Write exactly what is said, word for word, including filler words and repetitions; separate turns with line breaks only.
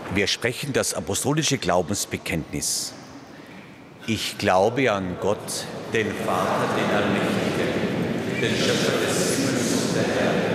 Wir sprechen das apostolische Glaubensbekenntnis. Ich glaube an Gott, den Vater, den Allmächtigen, den Schöpfer des Himmels und der Erde,